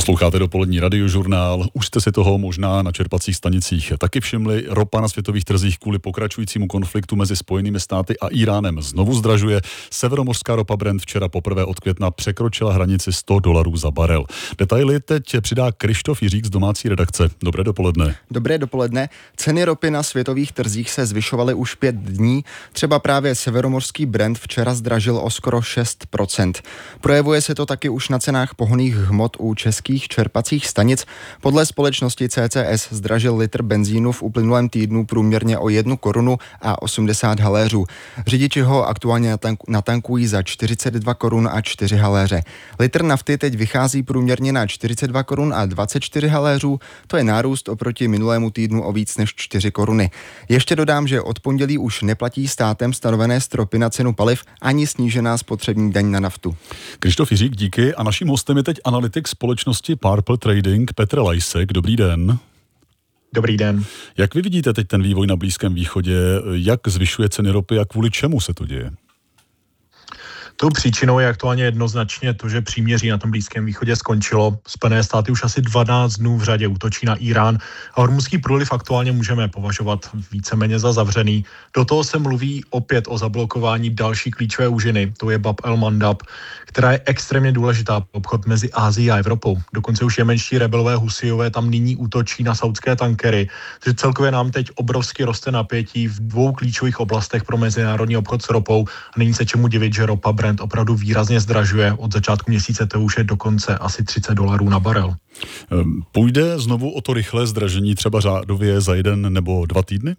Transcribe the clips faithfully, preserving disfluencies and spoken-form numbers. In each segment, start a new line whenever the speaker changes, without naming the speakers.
Posloucháte dopolední radiožurnál. Už jste si toho možná na čerpacích stanicích taky všimli. Ropa na světových trzích kvůli pokračujícímu konfliktu mezi Spojenými státy a Íránem znovu zdražuje. Severomořská ropa Brent včera poprvé od května překročila hranici sto dolarů za barel. Detaily teď přidá Krištof Jiřík z domácí redakce. Dobré dopoledne.
Dobré dopoledne. Ceny ropy na světových trzích se zvyšovaly už pět dní. Třeba právě severomořský Brent včera zdražil o skoro šest procent. Projevuje se to taky už na cenách pohonných hmot u českých čerpacích stanic. Podle společnosti C C S zdražil litr benzínu v uplynulém týdnu průměrně o jednu korunu a osmdesát haléřů. Řidiči ho aktuálně natankují za čtyřicet dva korun a čtyři haléře. Litr nafty teď vychází průměrně na čtyřicet dva korun a dvacet čtyři haléřů. To je nárůst oproti minulému týdnu o víc než čtyři koruny. Ještě dodám, že od pondělí už neplatí státem stanovené stropy na cenu paliv ani snížená spotřební daň na naftu.
Krištof Jiřík, díky. A naším hostem je teď analytik společnosti Purple Trading Petr Lajsek. Dobrý den.
Dobrý den.
Jak vy vidíte teď ten vývoj na Blízkém východě? Jak zvyšuje ceny ropy a kvůli čemu se to děje?
Tou příčinou je aktuálně jednoznačně to, že příměří na tom Blízkém východě skončilo. Spojené státy už asi dvanáct dnů v řadě útočí na Írán a Hormuzský průliv aktuálně můžeme považovat víceméně za zavřený. Do toho se mluví opět o zablokování další klíčové úžiny, to je Bab el-Mandab, která je extrémně důležitá pro obchod mezi Asií a Evropou. Dokonce už jemenští rebelové Husijové tam nyní útočí na saudské tankery, takže celkově nám teď obrovsky roste napětí v dvou klíčových oblastech pro mezinárodní obchod s ropou a není se čemu divit, že ropa Brent opravdu výrazně zdražuje. Od začátku měsíce to už je dokonce asi třicet dolarů na barel.
Půjde znovu o to rychlé zdražení třeba řádově za jeden nebo dva týdny?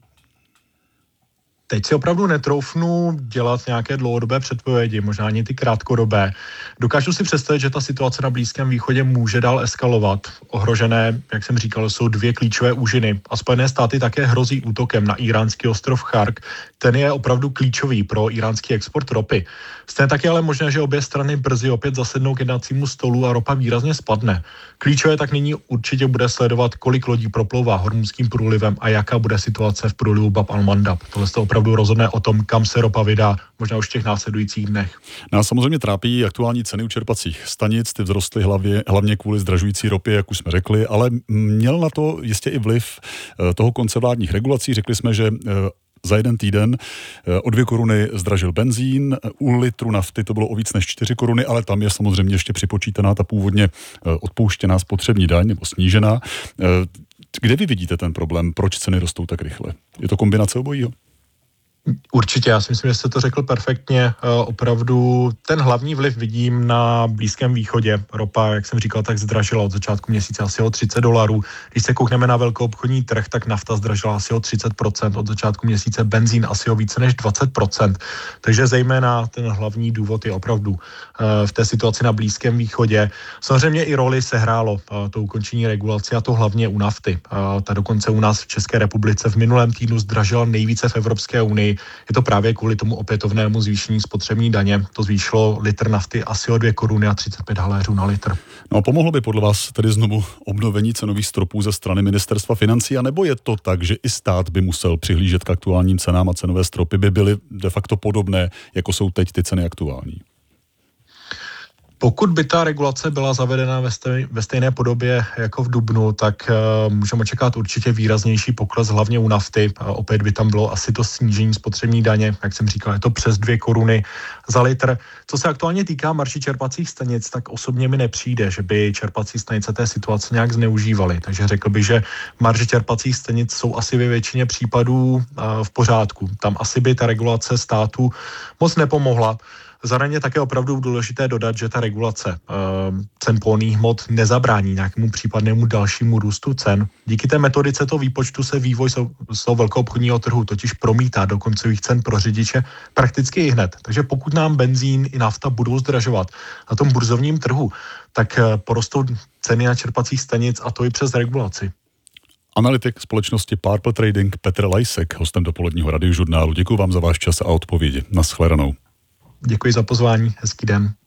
Teď si opravdu netroufnu dělat nějaké dlouhodobé předpovědi, možná ani ty krátkodobé. Dokážu si představit, že ta situace na Blízkém východě může dál eskalovat. Ohrožené, jak jsem říkal, jsou dvě klíčové úžiny a Spojené státy také hrozí útokem na íránský ostrov Chark. Ten je opravdu klíčový pro íránský export ropy. Stejně tak je ale možné, že obě strany brzy opět zasednou k jednacímu stolu a ropa výrazně spadne. Klíčové tak nyní určitě bude sledovat, kolik lodí proplouvá Hormuzským průlivem a jaká bude situace v průlivu Bab el-Mandab. Tohle to opravdu rozhodne o tom, kam se ropa vydá, možná už v těch následujících dnech.
Nás samozřejmě trápí aktuální ceny u čerpacích stanic, ty vzrostly hlavně, hlavně kvůli zdražující ropě, jak už jsme řekli, ale měl na to jistě i vliv toho konce vládních regulací. Řekli jsme, že za jeden týden o dvě koruny zdražil benzín, u litru nafty to bylo o víc než čtyři koruny, ale tam je samozřejmě ještě připočítaná ta původně odpouštěná spotřební daň nebo snížená. Kde vy vidíte ten problém? Proč ceny rostou tak rychle? Je to kombinace obojího?
Určitě, já si myslím, že jste to řekl perfektně. Opravdu ten hlavní vliv vidím na Blízkém východě. Ropa, jak jsem říkal, tak zdražila od začátku měsíce asi o třicet dolarů. Když se koukneme na velkoobchodní trh, tak nafta zdražila asi o třicet procent, od začátku měsíce benzín asi o více než dvacet procent. Takže zejména ten hlavní důvod je opravdu v té situaci na Blízkém východě. Samozřejmě i roli sehrálo to ukončení regulace a to hlavně u nafty. Ta dokonce u nás v České republice v minulém týdnu zdražila nejvíce v Evropské unii. Je to právě kvůli tomu opětovnému zvýšení spotřební daně. To zvýšilo litr nafty asi o dvě koruny a třicet pět haléřů na litr.
No a pomohlo by podle vás tedy znovu obnovení cenových stropů ze strany ministerstva financí, anebo je to tak, že i stát by musel přihlížet k aktuálním cenám a cenové stropy by byly de facto podobné, jako jsou teď ty ceny aktuální?
Pokud by ta regulace byla zavedena ve, stej, ve stejné podobě jako v dubnu, tak uh, můžeme očekávat určitě výraznější pokles, hlavně u nafty. A opět by tam bylo asi to snížení spotřební daně, jak jsem říkal, je to přes dvě koruny za litr. Co se aktuálně týká marži čerpacích stanic, tak osobně mi nepřijde, že by čerpací stanice té situace nějak zneužívaly. Takže řekl bych, že marže čerpacích stanic jsou asi ve většině případů uh, v pořádku. Tam asi by ta regulace státu moc nepomohla. Zároveň je také opravdu důležité dodat, že ta regulace e, cen pohonných hmot nezabrání nějakému případnému dalšímu růstu cen. Díky té metodice toho výpočtu se vývoj z toho velkoobchodního trhu totiž promítá do koncových cen pro řidiče prakticky i hned. Takže pokud nám benzín i nafta budou zdražovat na tom burzovním trhu, tak porostou ceny na čerpacích stanic a to i přes regulaci.
Analytik společnosti Purple Trading Petr Lajsek, hostem dopoledního radiožurnálu. Děkuji vám za váš čas a odpovědi. Nashledanou.
Děkuji za pozvání, hezký den.